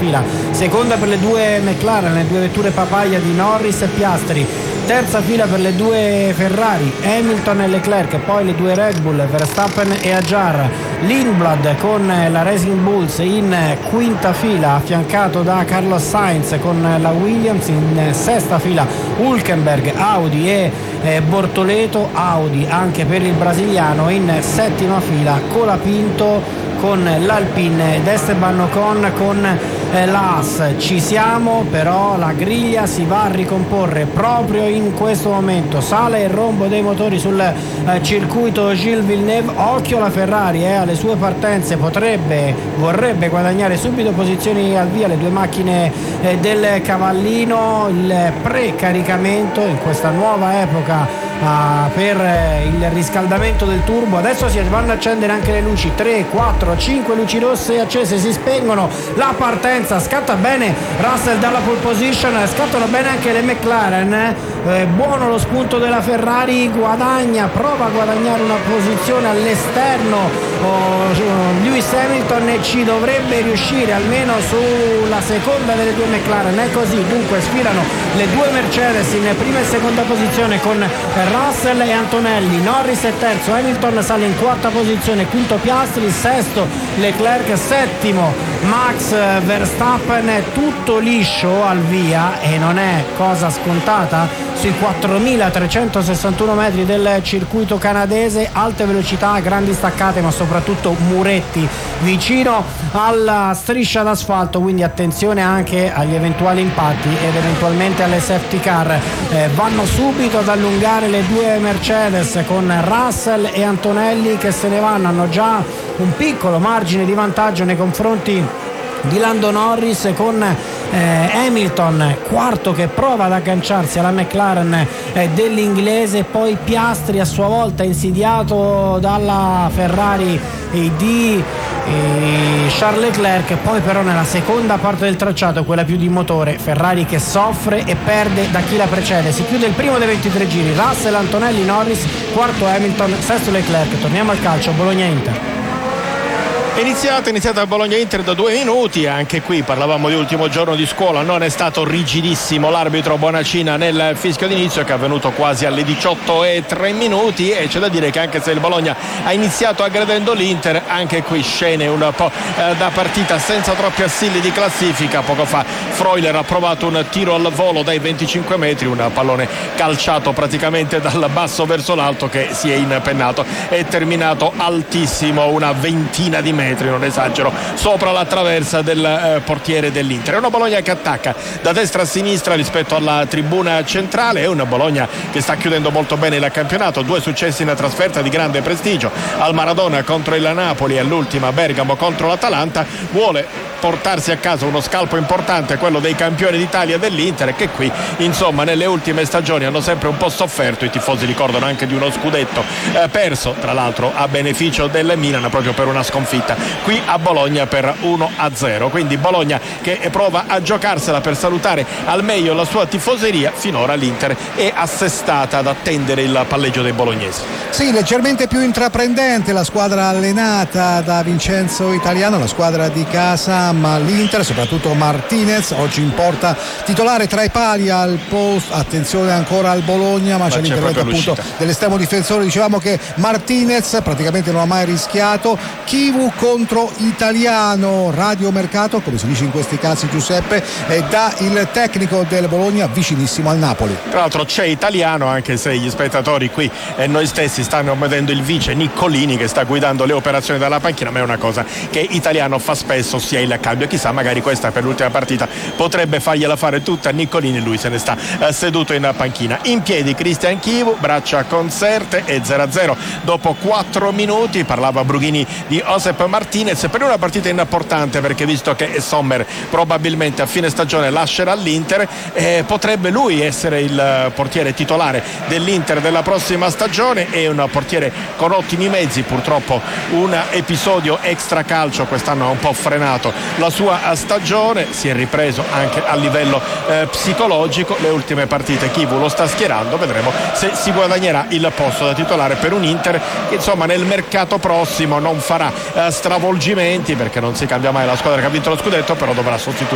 fila, seconda per le due McLaren, le due vetture papaya di Norris e Piastri, terza fila per le due Ferrari, Hamilton e Leclerc, poi le due Red Bull, Verstappen e Hadjar, Lindblad con la Racing Bulls in quinta fila affiancato da Carlos Sainz con la Williams, in sesta fila Hülkenberg, Audi e Bortoleto, Audi anche per il brasiliano, in settima fila Colapinto con l'Alpine ed Esteban Ocon con la Haas. Ci siamo, però la griglia si va a ricomporre proprio in questo momento, sale il rombo dei motori sul circuito Gilles Villeneuve, occhio la Ferrari alle sue partenze, vorrebbe guadagnare subito posizioni al via, le due macchine del Cavallino, il precaricamento in questa nuova epoca per il riscaldamento del turbo. Adesso si vanno a accendere anche le luci, 3, 4, 5 luci rosse accese, si spengono, la partenza, scatta bene Russell dalla pole position, scattano bene anche le McLaren, buono lo spunto della Ferrari, prova a guadagnare una posizione all'esterno Lewis Hamilton e ci dovrebbe riuscire almeno sulla seconda delle due McLaren, è così. Dunque sfilano le due Mercedes in prima e seconda posizione con Russell e Antonelli, Norris è terzo, Hamilton sale in quarta posizione, quinto Piastri, sesto Leclerc, settimo Max Verstappen. Tutto liscio al via e non è cosa scontata sui 4.361 metri del circuito canadese, alte velocità, grandi staccate ma soprattutto muretti vicino alla striscia d'asfalto, quindi attenzione anche agli eventuali impatti ed eventualmente alle safety car. Vanno subito ad allungare le due Mercedes con Russell e Antonelli che se ne vanno, hanno già un piccolo margine di vantaggio nei confronti di Lando Norris, con Hamilton quarto che prova ad agganciarsi alla McLaren dell'inglese, poi Piastri a sua volta insidiato dalla Ferrari di Charles Leclerc. Poi però nella seconda parte del tracciato, quella più di motore, Ferrari che soffre e perde da chi la precede. Si chiude il primo dei 23 giri, Russell, Antonelli, Norris, quarto Hamilton, sesto Leclerc. Torniamo al calcio, Bologna-Inter. È iniziata Bologna-Inter da 2 minuti, anche qui parlavamo di ultimo giorno di scuola, non è stato rigidissimo l'arbitro Bonacina nel fischio d'inizio, che è avvenuto quasi alle 18:03 e c'è da dire che anche se il Bologna ha iniziato aggredendo l'Inter, anche qui scene un po' da partita senza troppi assilli di classifica. Poco fa Freuler ha provato un tiro al volo dai 25 metri, un pallone calciato praticamente dal basso verso l'alto che si è impennato, è terminato altissimo, una ventina di metri, non esagero, sopra la traversa del portiere dell'Inter. È una Bologna che attacca da destra a sinistra rispetto alla tribuna centrale, è una Bologna che sta chiudendo molto bene il campionato, 2 successi in trasferta di grande prestigio, al Maradona contro il Napoli e all'ultima a Bergamo contro l'Atalanta. Vuole portarsi a casa uno scalpo importante, quello dei campioni d'Italia dell'Inter, che qui insomma nelle ultime stagioni hanno sempre un po' sofferto. I tifosi ricordano anche di uno scudetto perso tra l'altro a beneficio del Milan proprio per una sconfitta qui a Bologna per 1-0. Quindi Bologna che prova a giocarsela per salutare al meglio la sua tifoseria. Finora l'Inter è assestata ad attendere il palleggio dei bolognesi. Sì, leggermente più intraprendente la squadra allenata da Vincenzo Italiano, la squadra di casa, ma l'Inter, soprattutto Martinez, oggi in porta titolare tra i pali al post. Attenzione ancora al Bologna, ma c'è l'intervento appunto dell'estremo difensore. Dicevamo che Martinez praticamente non ha mai rischiato. Chivu contro Italiano, radiomercato come si dice in questi casi, Giuseppe, da il tecnico del Bologna vicinissimo al Napoli. Tra l'altro c'è Italiano, anche se gli spettatori qui e noi stessi stanno vedendo il vice Niccolini che sta guidando le operazioni dalla panchina, ma è una cosa che Italiano fa spesso, sia il cambio. Chissà, magari questa per l'ultima partita potrebbe fargliela fare tutta a Niccolini, lui se ne sta seduto in panchina. In piedi Cristian Chivu, braccia conserte e 0-0 dopo 4 minuti. Parlava Brughini di Josep Martinez per una partita importante, perché visto che Sommer probabilmente a fine stagione lascerà l'Inter, potrebbe lui essere il portiere titolare dell'Inter della prossima stagione. È un portiere con ottimi mezzi, purtroppo un episodio extracalcio quest'anno ha un po' frenato la sua stagione, si è ripreso anche a livello psicologico. Le ultime partite Chivu lo sta schierando, vedremo se si guadagnerà il posto da titolare per un Inter che insomma nel mercato prossimo non farà stravolgimenti, perché non si cambia mai la squadra che ha vinto lo scudetto, però dovrà sostituire